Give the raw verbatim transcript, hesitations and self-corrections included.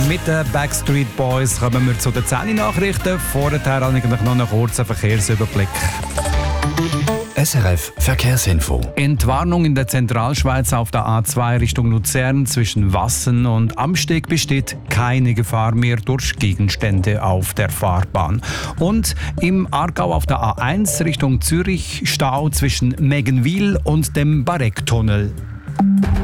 Mit den Backstreet Boys kommen wir zu den zehn Nachrichten. Vorher habe ich noch einen kurzen Verkehrsüberblick. S R F Verkehrsinfo. Entwarnung in der Zentralschweiz auf der A zwei Richtung Luzern zwischen Wassen und Amsteg besteht keine Gefahr mehr durch Gegenstände auf der Fahrbahn. Und im Aargau auf der A eins Richtung Zürich Stau zwischen Meggenwil und dem Barecktunnel.